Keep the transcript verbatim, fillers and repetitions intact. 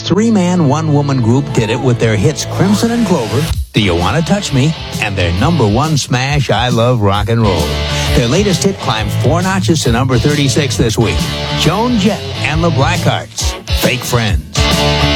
three-man, one-woman group did it with their hits Crimson and Clover, Do You Want to Touch Me, and their number one smash, I Love Rock and Roll. Their latest hit climbed four notches to number thirty-six this week. Joan Jett and the Blackhearts, Fake Friends.